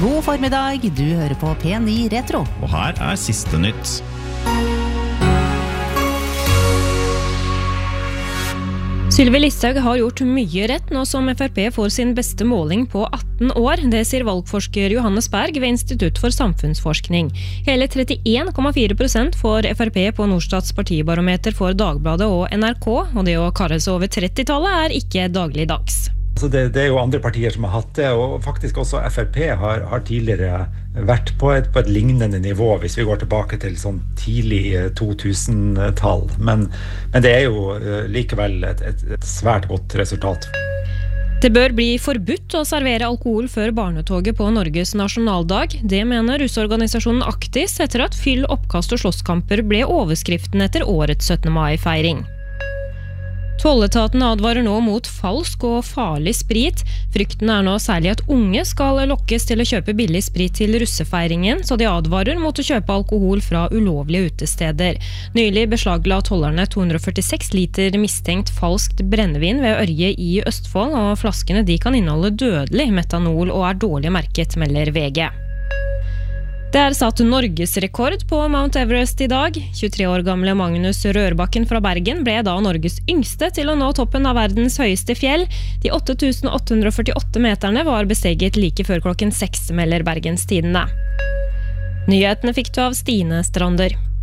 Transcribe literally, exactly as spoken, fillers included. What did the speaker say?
God formiddag, du hører på P ni Retro. Og her er siste nytt. Sylvi Listhaug har gjort mye rett nå som F R P får sin beste måling på atten år. Det sier valgforsker Johannes Berg ved Institutt for samfunnsforskning. Hele trettien komma fire prosent får F R P på Norstats partibarometer for Dagbladet og N R K, og det å karre seg over trettitallet er ikke dagligdags. Altså det, det er jo andre partier som har hatt det, og faktisk også F R P har, har tidligere vært på et, på et lignende nivå hvis vi går tilbake til sånn tidlig to tusen-tall. Men, men det er jo likevel et, et, et svært godt resultat. Det bør bli forbudt å servere alkohol før barnetoget på Norges nasjonaldag. Det mener russorganisasjonen Aktis etter at fyll, oppkast og slåsskamper ble overskriften etter årets syttende mai-feiring. Tolletaten advarer nå mot falsk og farlig sprit. Frykten er nå særlig at unge skal lokkes til å kjøpe billig sprit til russefeiringen, så de advarer mot å kjøpe alkohol fra ulovlige utesteder. Nylig beslagla tollerne to hundre førtiseks liter mistenkt falskt brennevin ved Ørje i Østfold, og flaskene de kan inneholde dødelig metanol og er dårlig merket, melder V G. Det er satt norgesrekord på Mount Everest i dag. tjuetre år gamle Magnus Rørbakken fra Bergen ble da Norges yngste til å nå toppen av verdens høyeste fjell. De åtte tusen åtte hundre førtiåtte meterne var besteget like før klokken seks, melder Bergens Tidende. Nyhetene fikk du av Stine Strander.